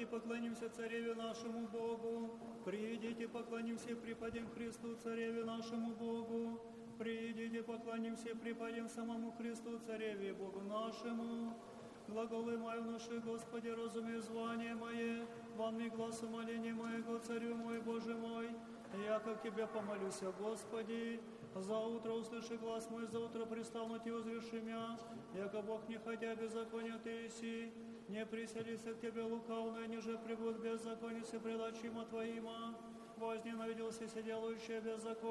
поклонимся Цареве нашему Богу. Придите, поклонимся и преподем Христу, Цареве нашему Богу. Придите, поклонимся и преподем самому Христу, Цареве Богу нашему. Глаголы мои внуши, Господи, разумей звание мое, ванми глазу моления моего, Царю мой, Боже мой. Я как Тебе помолюсь, Господи, за утро услыши глаз мой, за утро пристану Ти возреши мя, яко Бог не ходя беззакония Ты си, не приселися к Тебе лукавное, ниже прибудь беззаконие, пред очима Твоима, возненавиделся все делающие беззаконие.